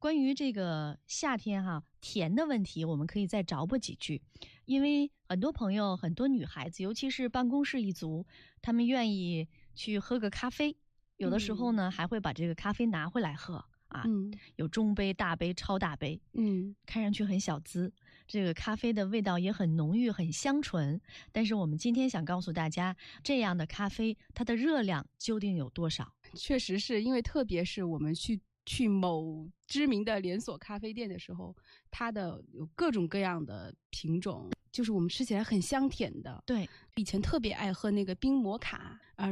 关于这个夏天甜的问题，我们可以再找补几句，因为很多朋友、很多女孩子，尤其是办公室一族，她们愿意去喝个咖啡，有的时候呢，还会把这个咖啡拿回来喝。有中杯、大杯、超大杯，看上去很小资，这个咖啡的味道也很浓郁、很香醇。但是我们今天想告诉大家，这样的咖啡它的热量究竟有多少？ 确实是因为特别是我们去某知名的连锁咖啡店的时候，它的有各种各样的品种，就是我们吃起来很香甜的。 对， 以前特别爱喝那个冰摩卡